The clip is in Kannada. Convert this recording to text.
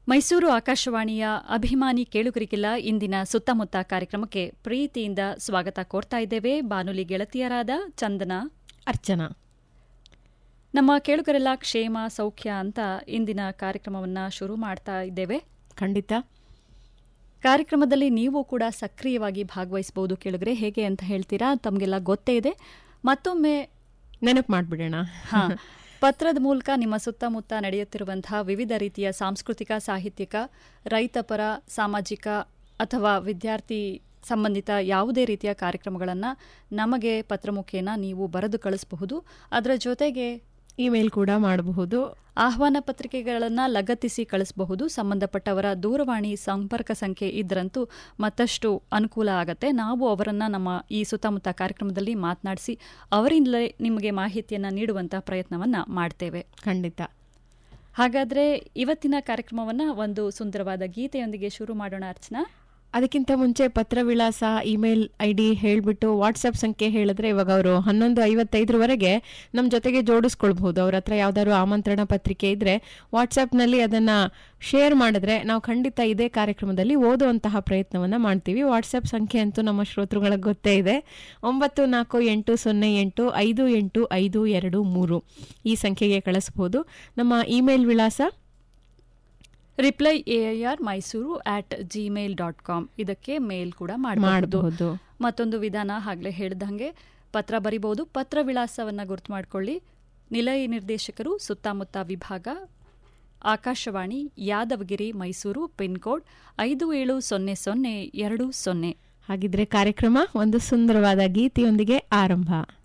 ಮೈಸೂರು ಆಕಾಶವಾಣಿಯ ಅಭಿಮಾನಿ ಕೇಳುಗರಿಗೆಲ್ಲ ಇಂದಿನ ಸುತ್ತಮುತ್ತ ಕಾರ್ಯಕ್ರಮಕ್ಕೆ ಪ್ರೀತಿಯಿಂದ ಸ್ವಾಗತ ಕೋರ್ತಾ ಇದ್ದೇವೆ. ಬಾನುಲಿ ಗೆಳತಿಯರಾದ ಚಂದನ, ಅರ್ಚನಾ. ನಮ್ಮ ಕೇಳುಗರೆಲ್ಲ ಕ್ಷೇಮ ಸೌಖ್ಯ ಅಂತ ಇಂದಿನ ಕಾರ್ಯಕ್ರಮವನ್ನು ಶುರು ಮಾಡ್ತಾ ಇದ್ದೇವೆ. ಖಂಡಿತ ಕಾರ್ಯಕ್ರಮದಲ್ಲಿ ನೀವು ಕೂಡ ಸಕ್ರಿಯವಾಗಿ ಭಾಗವಹಿಸಬಹುದು. ಕೇಳುಗರೆ, ಹೇಗೆ ಅಂತ ಹೇಳ್ತೀರಾ? ತಮಗೆಲ್ಲ ಗೊತ್ತೇ ಇದೆ. ಮತ್ತೊಮ್ಮೆ ನೆನಪು ಮಾಡಿಬಿಡೋಣ. ಪತ್ರದ ಮೂಲಕ ನಿಮ್ಮ ಸುತ್ತಮುತ್ತ ನಡೆಯುತ್ತಿರುವಂತಹ ವಿವಿಧ ರೀತಿಯ ಸಾಂಸ್ಕೃತಿಕ, ಸಾಹಿತ್ಯಿಕ, ರೈತಪರ, ಸಾಮಾಜಿಕ ಅಥವಾ ವಿದ್ಯಾರ್ಥಿ ಸಂಬಂಧಿತ ಯಾವುದೇ ರೀತಿಯ ಕಾರ್ಯಕ್ರಮಗಳನ್ನು ನಮಗೆ ಪತ್ರ ಮುಖೇನ ನೀವು ಬರೆದು ಕಳಿಸಬಹುದು. ಅದರ ಜೊತೆಗೆ ಇಮೇಲ್ ಕೂಡ ಮಾಡಬಹುದು. ಆಹ್ವಾನ ಪತ್ರಿಕೆಗಳನ್ನು ಲಗತ್ತಿಸಿ ಕಳಿಸಬಹುದು. ಸಂಬಂಧಪಟ್ಟವರ ದೂರವಾಣಿ ಸಂಪರ್ಕ ಸಂಖ್ಯೆ ಇದ್ರಂತೂ ಮತ್ತಷ್ಟು ಅನುಕೂಲ ಆಗತ್ತೆ. ನಾವು ಅವರನ್ನು ನಮ್ಮ ಈ ಸುತ್ತಮುತ್ತ ಕಾರ್ಯಕ್ರಮದಲ್ಲಿ ಮಾತನಾಡಿಸಿ ಅವರಿಂದಲೇ ನಿಮಗೆ ಮಾಹಿತಿಯನ್ನು ನೀಡುವಂತಹ ಪ್ರಯತ್ನವನ್ನು ಮಾಡ್ತೇವೆ. ಖಂಡಿತ. ಹಾಗಾದರೆ ಇವತ್ತಿನ ಕಾರ್ಯಕ್ರಮವನ್ನು ಒಂದು ಸುಂದರವಾದ ಗೀತೆಯೊಂದಿಗೆ ಶುರು ಮಾಡೋಣ. ಅರ್ಚನಾ, ಅದಕ್ಕಿಂತ ಮುಂಚೆ ಪತ್ರ ವಿಳಾಸ, ಇಮೇಲ್ ID ಹೇಳಿಬಿಟ್ಟು ವಾಟ್ಸಪ್ ಸಂಖ್ಯೆ ಹೇಳಿದ್ರೆ ಇವಾಗ ಅವರು 11:55 ನಮ್ಮ ಜೊತೆಗೆ ಜೋಡಿಸ್ಕೊಳ್ಬಹುದು. ಅವ್ರ ಹತ್ರ ಯಾವ್ದಾದ್ರು ಆಮಂತ್ರಣ ಪತ್ರಿಕೆ ಇದ್ರೆ ವಾಟ್ಸಪ್ನಲ್ಲಿ ಅದನ್ನು ಶೇರ್ ಮಾಡಿದ್ರೆ ನಾವು ಖಂಡಿತ ಇದೇ ಕಾರ್ಯಕ್ರಮದಲ್ಲಿ ಓದುವಂತಹ ಪ್ರಯತ್ನವನ್ನು ಮಾಡ್ತೀವಿ. ವಾಟ್ಸಪ್ ಸಂಖ್ಯೆ ಅಂತೂ ನಮ್ಮ ಶ್ರೋತೃಗಳಿಗೆ ಗೊತ್ತೇ ಇದೆ. 9480858523 ಈ ಸಂಖ್ಯೆಗೆ ಕಳಿಸಬಹುದು. ನಮ್ಮ ಇಮೇಲ್ ವಿಳಾಸ reply@mysuru@gmail.com. ಇದಕ್ಕೆ ಮೇಲ್ ಕೂಡ ಮಾಡಬಹುದು. ಮತ್ತೊಂದು ವಿಧಾನ ಆಗಲೇ ಹೇಳಿದಂಗೆ ಪತ್ರ ಬರಿಬಹುದು. ಪತ್ರ ವಿಳಾಸವನ್ನು ಗುರುತು ಮಾಡಿಕೊಳ್ಳಿ. ನಿಲಯ ನಿರ್ದೇಶಕರು ಸುತ್ತಮುತ್ತ ವಿಭಾಗ, ಆಕಾಶವಾಣಿ, ಯಾದವಗಿರಿ, ಮೈಸೂರು, ಪಿನ್ ಕೋಡ್ 570020. ಹಾಗಿದ್ರೆ ಕಾರ್ಯಕ್ರಮ ಒಂದು ಸುಂದರವಾದ ಗೀತೆಯೊಂದಿಗೆ ಆರಂಭ.